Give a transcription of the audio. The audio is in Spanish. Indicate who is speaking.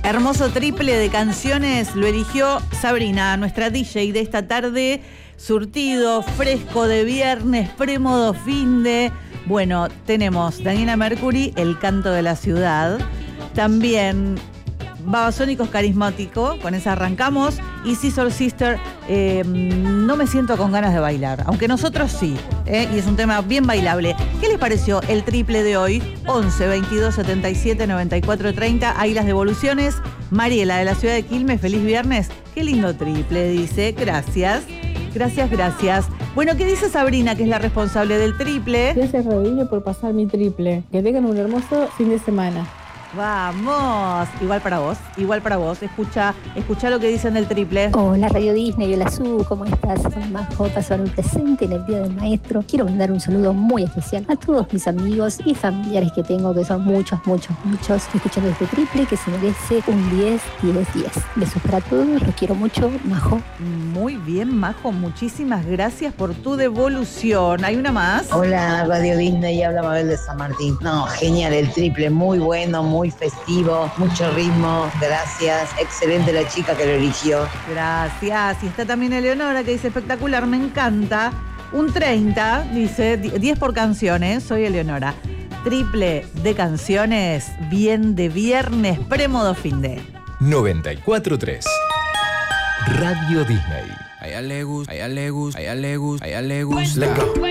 Speaker 1: Hermoso triple de canciones lo eligió Sabrina, nuestra DJ de esta tarde. Surtido, fresco de viernes, premodo finde. Bueno, tenemos Daniela Mercury, El canto de la ciudad. También Babasónicos Carismático, con esa arrancamos. Y Scissor Sister, no me siento con ganas de bailar, aunque nosotros sí, y es un tema bien bailable. ¿Qué les pareció el triple de hoy? 11 22 77 94 30. Ahí las devoluciones. Mariela de la ciudad de Quilmes, feliz viernes. Qué lindo triple, dice. Gracias. Gracias, gracias. Bueno, ¿qué dice Sabrina, que es la responsable del triple?
Speaker 2: Gracias, Rodrigo, por pasar mi triple. Que tengan un hermoso fin de semana.
Speaker 1: Vamos, igual para vos. Escucha lo que dicen del triple.
Speaker 3: Hola Radio Disney, hola Su, ¿cómo estás? Soy Majo, pasaron el presente en el Día del Maestro. Quiero mandar un saludo muy especial a todos mis amigos y familiares que tengo, que son muchos, escuchando este triple que se merece un 10, 10, 10. Besos para todos, los quiero mucho, Majo.
Speaker 1: Muy bien, Majo, muchísimas gracias por tu devolución. ¿Hay una más?
Speaker 4: Hola Radio Disney, habla Mabel de San Martín. No, genial el triple, muy bueno, muy festivo, mucho ritmo, gracias, excelente la chica que lo eligió.
Speaker 1: Gracias, y está también Eleonora que dice espectacular, me encanta. Un 30, dice, 10 por canciones, soy Eleonora. Triple de canciones, bien de viernes, premodo finde.
Speaker 5: 94.3 Radio Disney.
Speaker 6: A ella le gusta.